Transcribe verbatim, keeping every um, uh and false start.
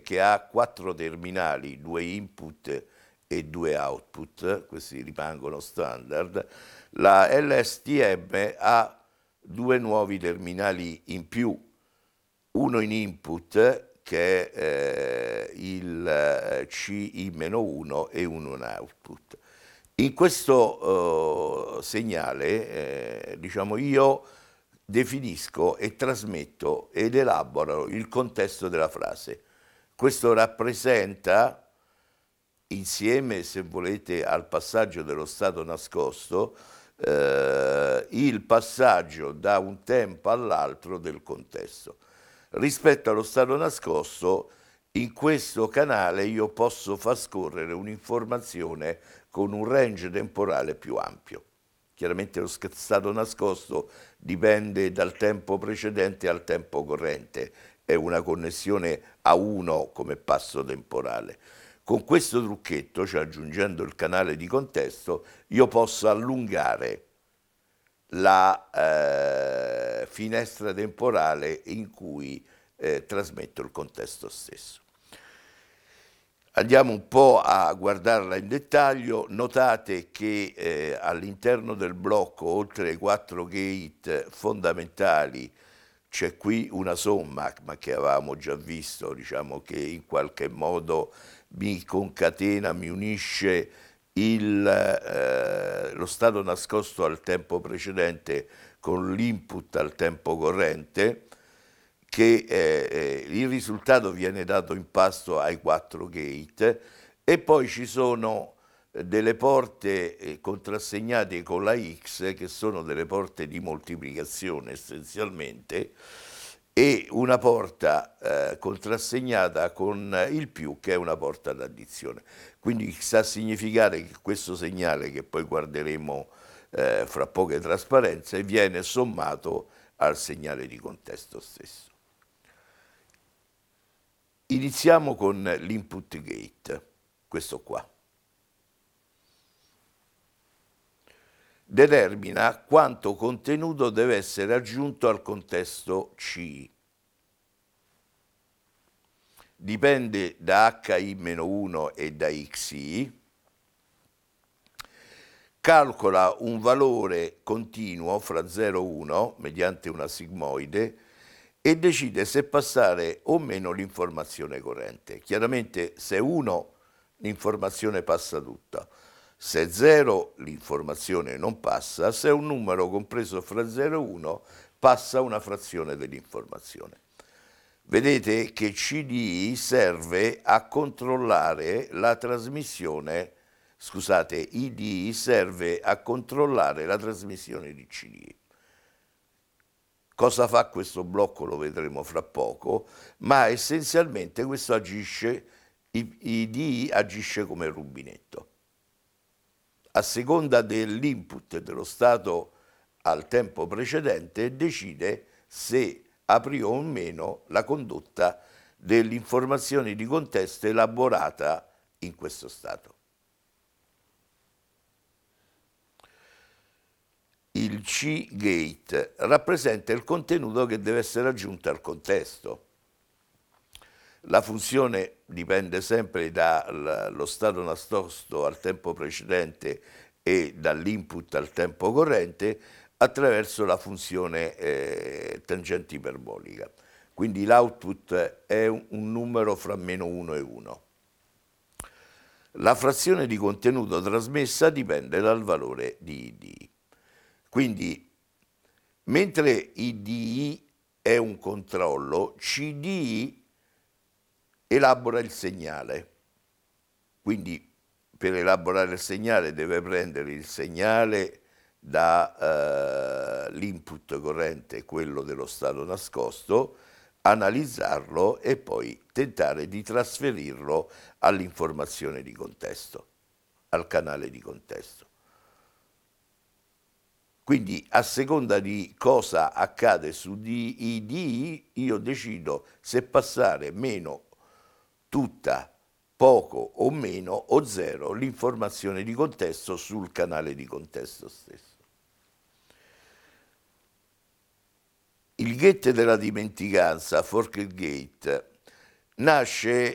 che ha quattro terminali, due input e due output, questi rimangono standard. La L S T M ha due nuovi terminali in più, uno in input che è eh, il C I uno e uno in output. In questo uh, segnale, eh, diciamo, io definisco e trasmetto ed elaboro il contesto della frase. Questo rappresenta, insieme, se volete, al passaggio dello stato nascosto, eh, il passaggio da un tempo all'altro del contesto. Rispetto allo stato nascosto, in questo canale io posso far scorrere un'informazione con un range temporale più ampio. Chiaramente lo stato nascosto dipende dal tempo precedente al tempo corrente, è una connessione a uno come passo temporale. Con questo trucchetto, cioè aggiungendo il canale di contesto, io posso allungare la eh, finestra temporale in cui eh, trasmetto il contesto stesso. Andiamo un po' a guardarla in dettaglio. Notate che eh, all'interno del blocco, oltre ai quattro gate fondamentali, c'è qui una somma, ma che avevamo già visto, diciamo che in qualche modo mi concatena, mi unisce il, eh, lo stato nascosto al tempo precedente con l'input al tempo corrente, che eh, il risultato viene dato in pasto ai quattro gate, e poi ci sono delle porte eh, contrassegnate con la X, che sono delle porte di moltiplicazione essenzialmente, e una porta eh, contrassegnata con il più, che è una porta d'addizione. Quindi sta a significare che questo segnale, che poi guarderemo eh, fra poche trasparenze, viene sommato al segnale di contesto stesso. Iniziamo con l'input gate, questo qua. Determina quanto contenuto deve essere aggiunto al contesto C I. Dipende da H I meno uno e da X I. Calcola un valore continuo fra zero e uno mediante una sigmoide e decide se passare o meno l'informazione corrente. Chiaramente se uno l'informazione passa tutta, se zero l'informazione non passa, se è un numero compreso fra zero e uno passa una frazione dell'informazione. Vedete che C D I serve a controllare la trasmissione, scusate, I D I serve a controllare la trasmissione di C D I. Cosa fa questo blocco lo vedremo fra poco, ma essenzialmente questo agisce, I D I agisce come rubinetto. A seconda dell'input dello stato al tempo precedente decide se aprì o meno la condotta dell'informazione di contesto elaborata in questo stato. Il C-gate rappresenta il contenuto che deve essere aggiunto al contesto. La funzione dipende sempre dallo stato nascosto al tempo precedente e dall'input al tempo corrente attraverso la funzione eh, tangente iperbolica. Quindi l'output è un, un numero fra meno uno e uno. La frazione di contenuto trasmessa dipende dal valore di I D I. Quindi, mentre I D I è un controllo, C D I elabora il segnale. Quindi, per elaborare il segnale deve prendere il segnale dall'input eh, corrente, quello dello stato nascosto, analizzarlo e poi tentare di trasferirlo all'informazione di contesto, al canale di contesto. Quindi a seconda di cosa accade su I D I, io decido se passare meno, tutta, poco o meno o zero l'informazione di contesto sul canale di contesto stesso. Il gate della dimenticanza, forked gate, nasce